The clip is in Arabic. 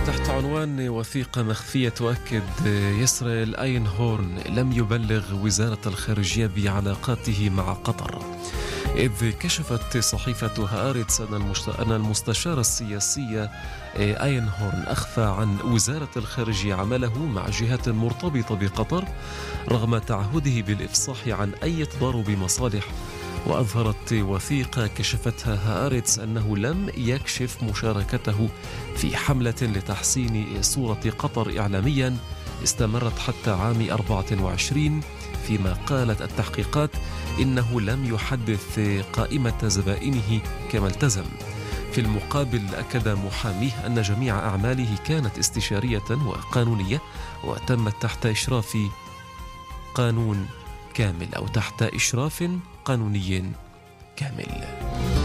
تحت عنوان وثيقة مخفية تؤكد يسرائيل أينهورن لم يبلغ وزارة الخارجية بعلاقاته مع قطر، إذ كشفت صحيفة هآرتس أن المستشار السياسي أينهورن أخفى عن وزارة الخارجية عمله مع جهات مرتبطة بقطر رغم تعهده بالإفصاح عن أي تضارب مصالح. وأظهرت وثيقة كشفتها هآرتس أنه لم يكشف مشاركته في حملة لتحسين صورة قطر إعلاميا استمرت حتى عام 24، فيما قالت التحقيقات إنه لم يحدث قائمة زبائنه كما التزم. في المقابل أكد محاميه أن جميع أعماله كانت استشارية وقانونية وتمت تحت إشراف قانون كامل أو تحت إشراف قانوني كامل.